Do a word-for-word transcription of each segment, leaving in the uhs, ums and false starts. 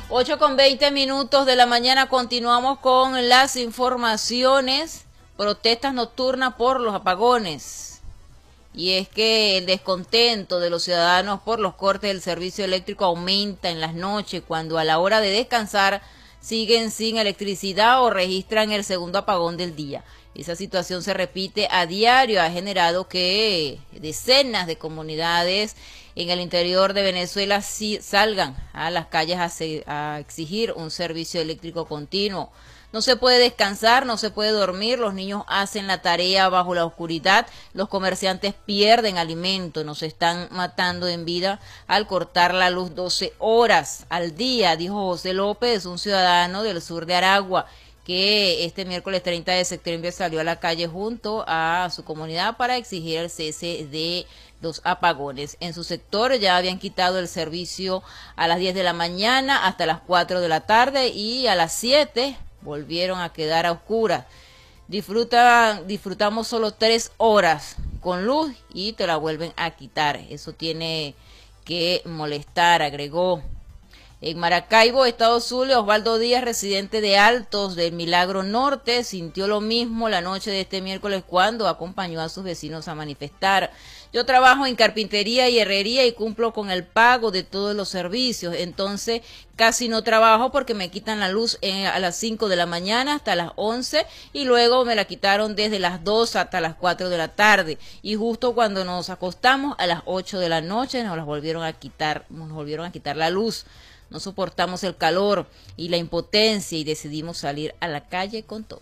ocho con veinte minutos de la mañana, continuamos con las informaciones. Protestas nocturnas por los apagones. Y es que el descontento de los ciudadanos por los cortes del servicio eléctrico aumenta en las noches, cuando a la hora de descansar siguen sin electricidad o registran el segundo apagón del día. Esa situación se repite a diario, ha generado que decenas de comunidades en el interior de Venezuela sí salgan a las calles a, se, a exigir un servicio eléctrico continuo. No se puede descansar, no se puede dormir, los niños hacen la tarea bajo la oscuridad, los comerciantes pierden alimento, nos están matando en vida al cortar la luz doce horas al día, dijo José López, un ciudadano del sur de Aragua, que este miércoles treinta de septiembre salió a la calle junto a su comunidad para exigir el cese de los apagones. En su sector ya habían quitado el servicio a las diez de la mañana hasta las cuatro de la tarde y a las siete volvieron a quedar a oscuras. Disfruta, disfrutamos solo tres horas con luz y te la vuelven a quitar. Eso tiene que molestar, agregó. En Maracaibo, Estado Zulia, Osvaldo Díaz, residente de Altos del Milagro Norte, sintió lo mismo la noche de este miércoles cuando acompañó a sus vecinos a manifestar. Yo trabajo en carpintería y herrería y cumplo con el pago de todos los servicios, entonces casi no trabajo porque me quitan la luz en, a las cinco de la mañana hasta las once y luego me la quitaron desde las dos hasta las cuatro de la tarde y justo cuando nos acostamos a las ocho de la noche nos las volvieron a quitar, nos volvieron a quitar la luz. No soportamos el calor y la impotencia y decidimos salir a la calle con todo.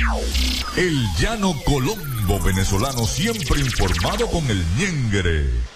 El Llano Colombo venezolano, siempre informado con el ñengere.